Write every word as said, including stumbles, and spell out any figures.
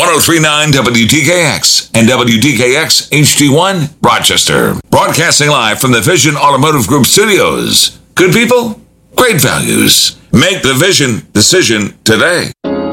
three point nine W T K X and W T K X H D one, Rochester. Broadcasting live from the Vision Automotive Group studios. Good people, great values. Make the Vision decision today.